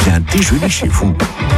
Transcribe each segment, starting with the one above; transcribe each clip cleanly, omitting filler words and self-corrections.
bien déjeuner chez vous.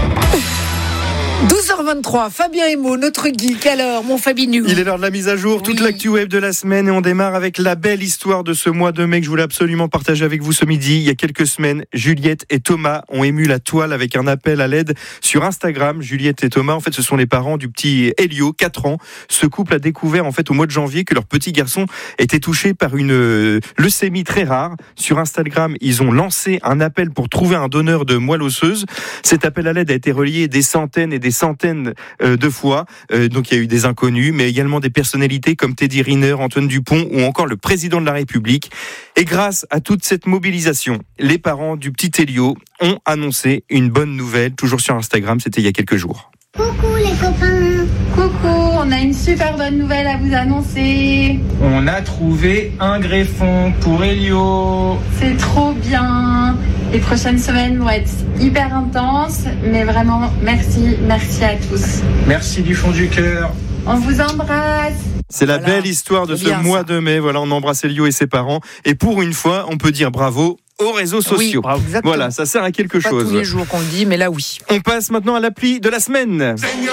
12h23, Fabien Emo, notre geek. Alors, mon Fabinou. Il est l'heure de la mise à jour, toute l'actu web de la semaine, et on démarre avec la belle histoire de ce mois de mai que je voulais absolument partager avec vous ce midi. Il y a quelques semaines, Juliette et Thomas ont ému la toile avec un appel à l'aide sur Instagram. Juliette et Thomas, en fait, ce sont les parents du petit Elio, 4 ans. Ce couple a découvert, en fait, au mois de janvier, que leur petit garçon était touché par une leucémie très rare. Sur Instagram, ils ont lancé un appel pour trouver un donneur de moelle osseuse. Cet appel à l'aide a été relayé des centaines et des centaines de fois. Donc il y a eu des inconnus, mais également des personnalités comme Teddy Riner, Antoine Dupont ou encore le président de la République. Et grâce à toute cette mobilisation, les parents du petit Elio ont annoncé une bonne nouvelle, toujours sur Instagram, c'était il y a quelques jours. Coucou les copains. Coucou, on a une super bonne nouvelle à vous annoncer. On a trouvé un greffon pour Elio. C'est trop bien. Les prochaines semaines vont être hyper intenses, mais vraiment merci à tous. Merci du fond du cœur. On vous embrasse. C'est la belle histoire de ce mois de mai. Voilà, on embrasse Elio et ses parents. Et pour une fois, on peut dire bravo aux réseaux sociaux. Oui, exactement. Voilà, ça sert à quelque chose. Pas tous les jours qu'on le dit, mais là oui. On passe maintenant à l'appli de la semaine.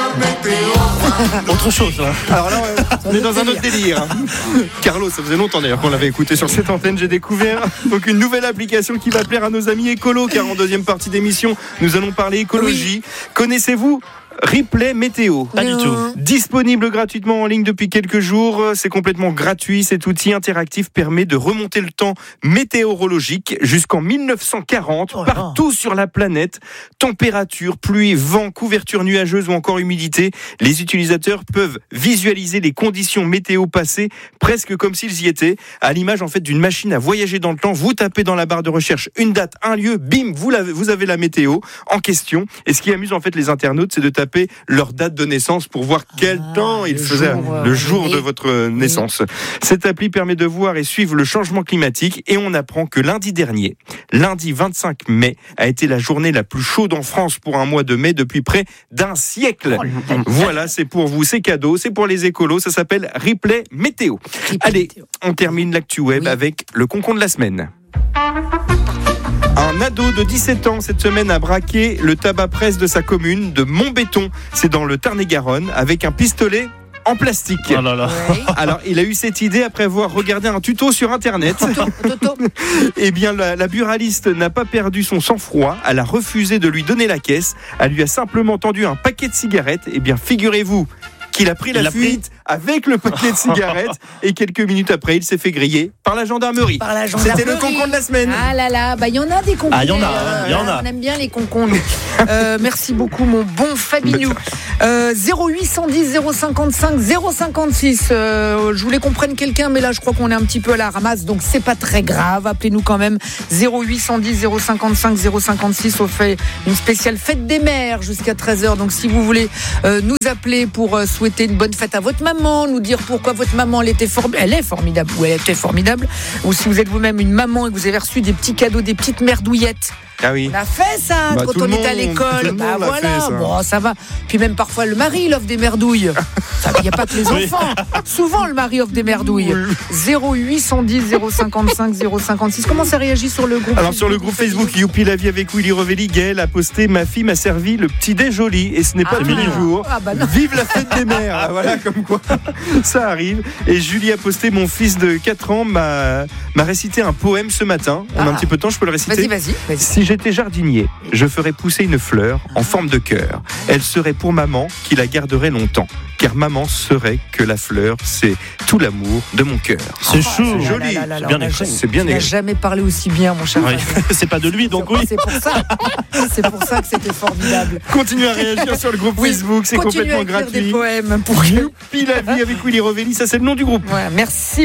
Autre chose. Alors là, on est dans un autre délire. Carlo, ça faisait longtemps d'ailleurs qu'on l'avait écouté sur cette antenne. J'ai découvert donc une nouvelle application qui va plaire à nos amis écolos, car en deuxième partie d'émission, nous allons parler écologie. Connaissez-vous Replay Météo? Pas du tout. Disponible gratuitement en ligne depuis quelques jours. C'est complètement gratuit. Cet outil interactif permet de remonter le temps météorologique jusqu'en 1940 partout sur la planète. Température, pluie, vent, couverture nuageuse ou encore humidité. Les utilisateurs peuvent visualiser les conditions météo passées presque comme s'ils y étaient. À l'image en fait d'une machine à voyager dans le temps. Vous tapez dans la barre de recherche une date, un lieu, bim, vous avez la météo en question. Et ce qui amuse en fait les internautes, c'est de taper leur date de naissance pour voir quel temps il faisait le jour de votre naissance. Cette appli permet de voir et suivre le changement climatique, et on apprend que lundi dernier, lundi 25 mai, a été la journée la plus chaude en France pour un mois de mai depuis près d'un siècle. Voilà, c'est pour vous, c'est cadeau, c'est pour les écolos, ça s'appelle Replay Météo. Allez, on termine l'actu web avec le concon de la semaine. Un ado de 17 ans cette semaine a braqué le tabac-presse de sa commune de Montbéton. C'est dans le Tarn-et-Garonne, avec un pistolet en plastique. Oh là là. Oui. Alors, il a eu cette idée après avoir regardé un tuto sur Internet. Eh bien, la buraliste n'a pas perdu son sang-froid. Elle a refusé de lui donner la caisse. Elle lui a simplement tendu un paquet de cigarettes. Eh bien, figurez-vous qu'il a pris la fuite avec le paquet de cigarettes, et quelques minutes après, il s'est fait griller par la gendarmerie. C'était le concon de la semaine. Ah là là, il y en a des concons. Ah, il y en a. On aime bien les concons. Merci beaucoup, mon bon Fabinou. 0810 055 056. Je voulais qu'on prenne quelqu'un, mais là, je crois qu'on est un petit peu à la ramasse, donc c'est pas très grave. Appelez-nous quand même. 0810 055 056. On fait une spéciale fête des mères jusqu'à 13h. Donc, si vous voulez nous appeler pour souhaiter une bonne fête à votre maman, nous dire pourquoi votre maman elle est formidable ou elle était formidable, ou si vous êtes vous-même une maman et que vous avez reçu des petits cadeaux, des petites merdouillettes. Ah oui. On a fait ça quand on était à l'école. Ça va. Puis même parfois le mari il offre des merdouilles. Il n'y a pas que les enfants. Souvent le mari offre des merdouilles. 0810 055 056. Comment ça réagit sur le groupe? Alors sur le groupe Facebook Youpi la vie avec Willy Revelli, Gaël a posté: ma fille m'a servi le petit déj joli, et ce n'est pas tous les jours. Vive la fête des mères. Voilà, comme quoi ça arrive. Et Julie a posté: mon fils de 4 ans m'a récité un poème ce matin. On a un petit peu de temps, je peux le réciter? Vas-y. Si j'étais jardinier, je ferais pousser une fleur en forme de cœur. Elle serait pour maman qui la garderait longtemps. Car maman saurait que la fleur, c'est tout l'amour de mon cœur. C'est chou. C'est joli. C'est bien écrit. C'est bien écrit. Tu n'as jamais parlé aussi bien, mon cher. Oui. C'est pas de lui, donc oui. C'est pour ça. C'est pour ça que c'était formidable. Continuez à réagir sur le groupe Facebook, c'est complètement gratuit. Des poèmes pour Youpi la vie avec Willy Revelli, ça c'est le nom du groupe. Ouais, merci.